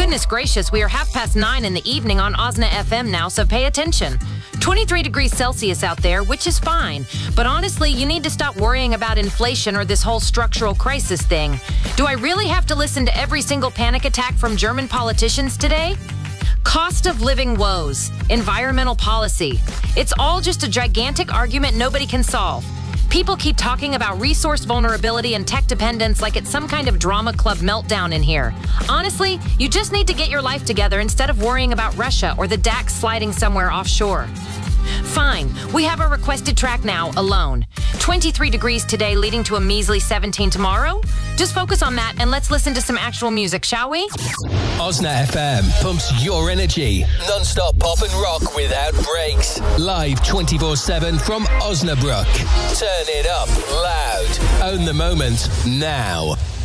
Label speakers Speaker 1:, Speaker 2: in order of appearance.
Speaker 1: Goodness gracious, we are 9:30 in the evening on Osna FM now, so pay attention. 23 degrees Celsius out there, which is fine. But honestly, you need to stop worrying about inflation or this whole structural crisis thing. Do I really have to listen to every single panic attack from German politicians today? Cost of living woes, environmental policy. It's all just a gigantic argument nobody can solve. People keep talking about resource vulnerability and tech dependence like it's some kind of drama club meltdown in here. Honestly, you just need to get your life together instead of worrying about Russia or the DAX sliding somewhere offshore. Fine, we have a requested track now, Alone. 23 degrees today, leading to a measly 17 tomorrow. Just focus on that and let's listen to some actual music, shall we?
Speaker 2: Osna FM pumps your energy. Non-stop pop and rock without breaks. Live 24/7 from Osnabrück. Turn it up loud. Own the moment now.